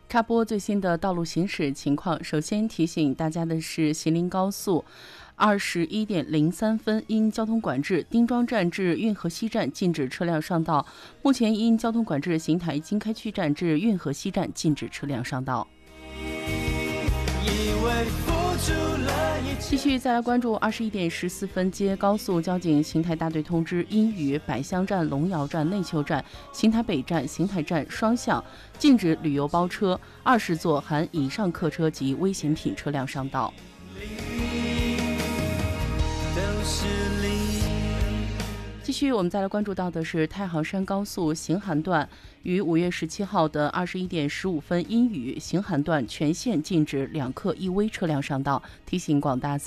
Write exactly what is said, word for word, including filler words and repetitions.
插播最新的道路行驶情况。首先提醒大家的是，吉林高速二十一点零三分因交通管制，丁庄站至运河西站禁止车辆上道。目前因交通管制，邢台经开区站至运河西站禁止车辆上道。继续再来关注二十一点十四分，接高速交警邢台大队通知，因与百乡站、龙窑站、内丘站、邢台北站、邢台站双向禁止旅游包车、二十座含以上客车及危险品车辆上道。继续我们再来关注到的是太行山高速行韩段于五月十七号的二十一点十五分因雨，行韩段全线禁止两客一危车辆上道，提醒广大